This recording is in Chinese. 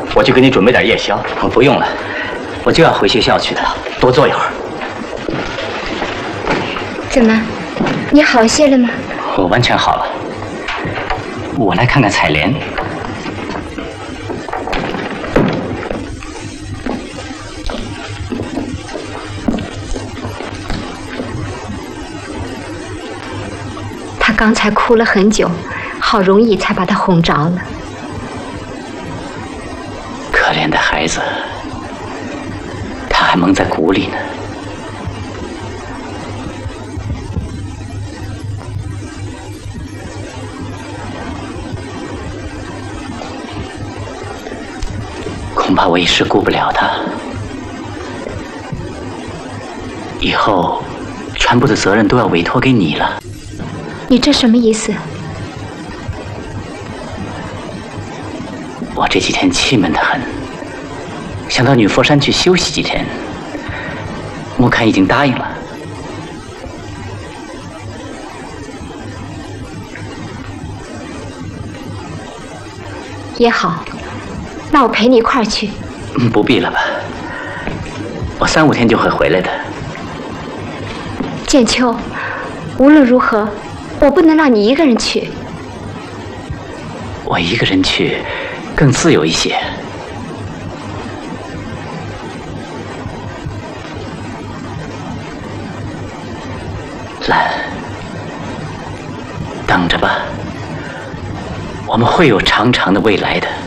我去给你准备点夜宵。 不用了，我就要回学校去的。 多坐一会儿。 怎么，你好些了吗？ 我完全好了。我来看看彩莲。 她刚才哭了很久，好容易才把她哄着了。 可怜的孩子，他还蒙在鼓里呢。恐怕我一时顾不了他，以后全部的责任都要委托给你了。 你这什么意思？ 我这几天气闷得很，想到女佛山去休息几天。木堪已经答应了。 也好，那我陪你一块儿去。 不必了吧，我3、5天就会回来的。 建秋，无论如何，我不能让你一个人去。 我一个人去，更自由一些。兰，等着吧，我们会有长长的未来的。